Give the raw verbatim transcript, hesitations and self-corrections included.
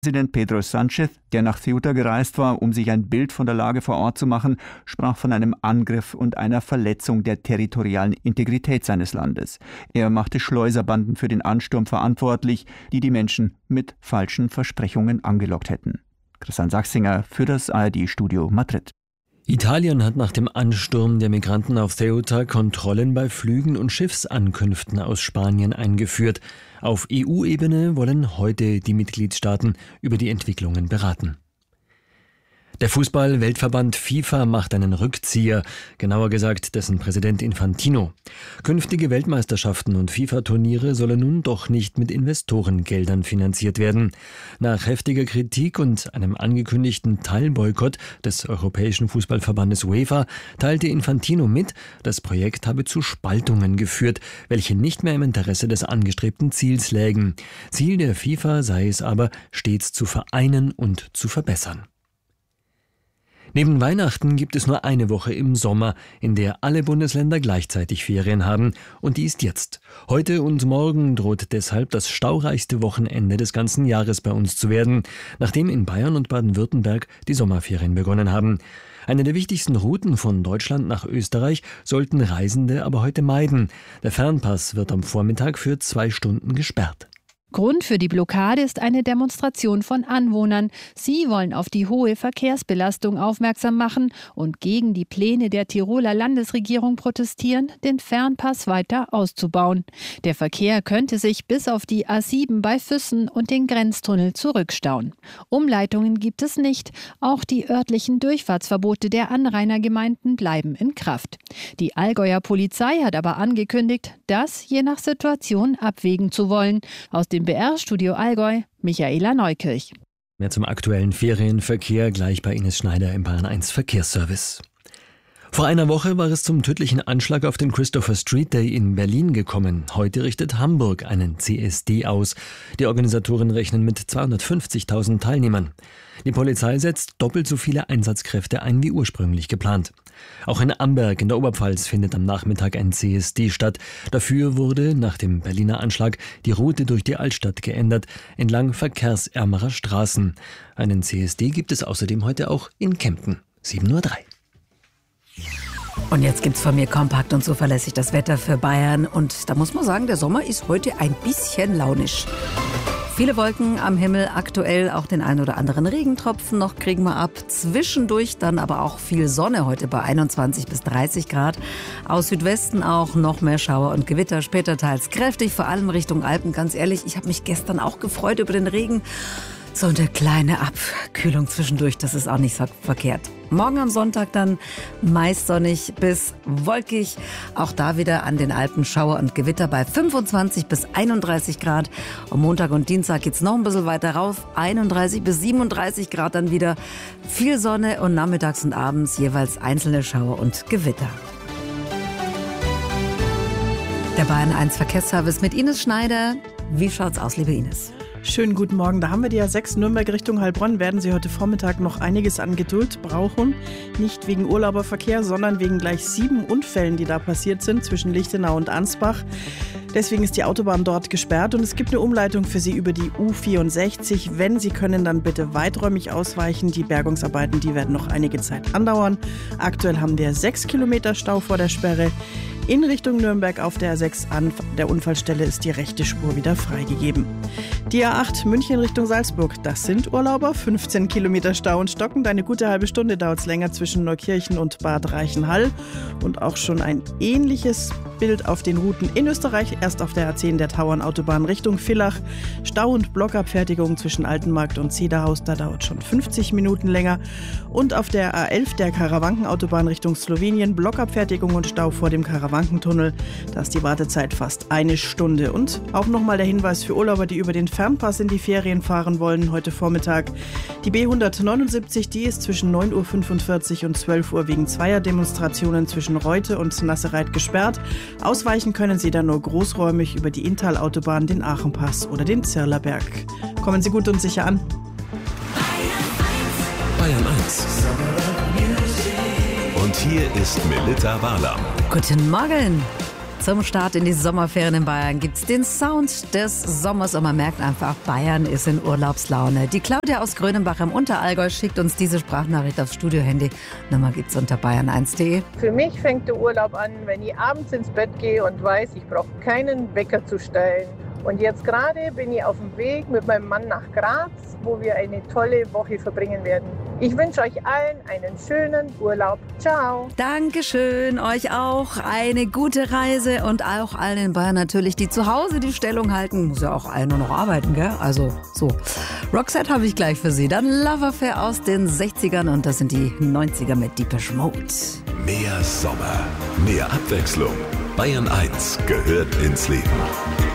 Präsident Pedro Sánchez, der nach Ceuta gereist war, um sich ein Bild von der Lage vor Ort zu machen, sprach von einem Angriff und einer Verletzung der territorialen Integrität seines Landes. Er machte Schleuserbanden für den Ansturm verantwortlich, die die Menschen mit falschen Versprechungen angelockt hätten. Christian Sachsinger für das A R D-Studio Madrid. Italien hat nach dem Ansturm der Migranten auf Ceuta Kontrollen bei Flügen und Schiffsankünften aus Spanien eingeführt. Auf E U-Ebene wollen heute die Mitgliedstaaten über die Entwicklungen beraten. Der Fußball-Weltverband FIFA macht einen Rückzieher, genauer gesagt dessen Präsident Infantino. Künftige Weltmeisterschaften und FIFA-Turniere sollen nun doch nicht mit Investorengeldern finanziert werden. Nach heftiger Kritik und einem angekündigten Teilboykott des Europäischen Fußballverbandes UEFA teilte Infantino mit, das Projekt habe zu Spaltungen geführt, welche nicht mehr im Interesse des angestrebten Ziels lägen. Ziel der FIFA sei es aber, stets zu vereinen und zu verbessern. Neben Weihnachten gibt es nur eine Woche im Sommer, in der alle Bundesländer gleichzeitig Ferien haben. Und die ist jetzt. Heute und morgen droht deshalb das staureichste Wochenende des ganzen Jahres bei uns zu werden, nachdem in Bayern und Baden-Württemberg die Sommerferien begonnen haben. Eine der wichtigsten Routen von Deutschland nach Österreich sollten Reisende aber heute meiden. Der Fernpass wird am Vormittag für zwei Stunden gesperrt. Grund für die Blockade ist eine Demonstration von Anwohnern. Sie wollen auf die hohe Verkehrsbelastung aufmerksam machen und gegen die Pläne der Tiroler Landesregierung protestieren, den Fernpass weiter auszubauen. Der Verkehr könnte sich bis auf die A sieben bei Füssen und den Grenztunnel zurückstauen. Umleitungen gibt es nicht. Auch die örtlichen Durchfahrtsverbote der Anrainergemeinden bleiben in Kraft. Die Allgäuer Polizei hat aber angekündigt, das je nach Situation abwägen zu wollen. Aus dem B R-Studio Allgäu, Michaela Neukirch. Mehr zum aktuellen Ferienverkehr gleich bei Ines Schneider im Bayern eins Verkehrsservice. Vor einer Woche war es zum tödlichen Anschlag auf den Christopher Street Day in Berlin gekommen. Heute richtet Hamburg einen C S D aus. Die Organisatoren rechnen mit zweihundertfünfzigtausend Teilnehmern. Die Polizei setzt doppelt so viele Einsatzkräfte ein wie ursprünglich geplant. Auch in Amberg in der Oberpfalz findet am Nachmittag ein C S D statt. Dafür wurde nach dem Berliner Anschlag die Route durch die Altstadt geändert, entlang verkehrsärmerer Straßen. Einen C S D gibt es außerdem heute auch in Kempten. sieben Uhr drei. Und jetzt gibt's von mir kompakt und zuverlässig das Wetter für Bayern. Und da muss man sagen, der Sommer ist heute ein bisschen launisch. Viele Wolken am Himmel, aktuell auch den ein oder anderen Regentropfen noch kriegen wir ab. Zwischendurch dann aber auch viel Sonne heute bei einundzwanzig bis dreißig Grad. Aus Südwesten auch noch mehr Schauer und Gewitter, später teils kräftig, vor allem Richtung Alpen. Ganz ehrlich, ich habe mich gestern auch gefreut über den Regen. So eine kleine Abkühlung zwischendurch, das ist auch nicht so verkehrt. Morgen am Sonntag dann meist sonnig bis wolkig. Auch da wieder an den Alpen Schauer und Gewitter bei fünfundzwanzig bis einunddreißig Grad. Am Montag und Dienstag geht's noch ein bisschen weiter rauf. einunddreißig bis siebenunddreißig Grad dann wieder. Viel Sonne und nachmittags und abends jeweils einzelne Schauer und Gewitter. Der Bayern eins Verkehrsservice mit Ines Schneider. Wie schaut's aus, liebe Ines? Schönen guten Morgen. Da haben wir die A sechs Nürnberg Richtung Heilbronn. Werden Sie heute Vormittag noch einiges an Geduld brauchen. Nicht wegen Urlauberverkehr, sondern wegen gleich sieben Unfällen, die da passiert sind zwischen Lichtenau und Ansbach. Deswegen ist die Autobahn dort gesperrt und es gibt eine Umleitung für Sie über die U vierundsechzig. Wenn Sie können, dann bitte weiträumig ausweichen. Die Bergungsarbeiten, die werden noch einige Zeit andauern. Aktuell haben wir sechs Kilometer Stau vor der Sperre. In Richtung Nürnberg auf der A sechs an der Unfallstelle ist die rechte Spur wieder freigegeben. Die A acht München Richtung Salzburg, das sind Urlauber, fünfzehn Kilometer Stau und stockend. Eine gute halbe Stunde dauert es länger zwischen Neukirchen und Bad Reichenhall. Und auch schon ein ähnliches Bild auf den Routen in Österreich. Erst auf der A zehn der Tauernautobahn Richtung Villach. Stau und Blockabfertigung zwischen Altenmarkt und Zederhaus, da dauert schon fünfzig Minuten länger. Und auf der A elf der Karawankenautobahn Richtung Slowenien, Blockabfertigung und Stau vor dem Karawankentunnel. Da ist die Wartezeit fast eine Stunde. Und auch nochmal der Hinweis für Urlauber, die über den Fernpass in die Ferien fahren wollen, heute Vormittag. Die B hundertneunundsiebzig, die ist zwischen neun Uhr fünfundvierzig und zwölf Uhr wegen zweier Demonstrationen zwischen Reute und Nassereit gesperrt. Ausweichen können Sie dann nur großräumig über die Inntal-Autobahn, den Aachenpass oder den Zirlerberg. Kommen Sie gut und sicher an. Bayern eins. Und hier ist Melitta Barlaam. Guten Morgen. Zum Start in die Sommerferien in Bayern gibt's den Sound des Sommers und man merkt einfach, Bayern ist in Urlaubslaune. Die Claudia aus Grönenbach im Unterallgäu schickt uns diese Sprachnachricht aufs Studiohandy. Nummer gibt's unter bayern eins punkt de. Für mich fängt der Urlaub an, wenn ich abends ins Bett gehe und weiß, ich brauche keinen Wecker zu stellen. Und jetzt gerade bin ich auf dem Weg mit meinem Mann nach Graz, wo wir eine tolle Woche verbringen werden. Ich wünsche euch allen einen schönen Urlaub. Ciao. Dankeschön, euch auch eine gute Reise und auch allen in Bayern natürlich, die zu Hause die Stellung halten. Muss ja auch allen nur noch arbeiten, gell? Also so. Roxette habe ich gleich für Sie. Dann Love Affair aus den sechzigern und das sind die neunziger mit Depeche Mode. Mehr Sommer, mehr Abwechslung. Bayern eins gehört ins Leben.